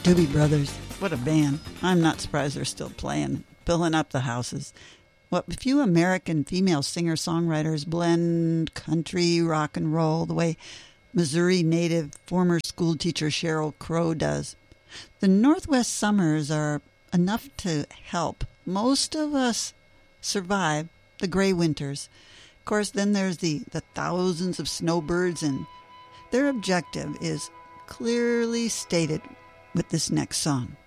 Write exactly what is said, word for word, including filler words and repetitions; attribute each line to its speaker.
Speaker 1: Doobie Brothers. What a band. I'm not surprised they're still playing, filling up the houses. What few American female singer-songwriters blend country, rock and roll the way Missouri native former schoolteacher Sheryl Crow does. The Northwest summers are enough to help most of us survive the gray winters. Of course, then there's the, the thousands of snowbirds, and their objective is clearly stated with this next song.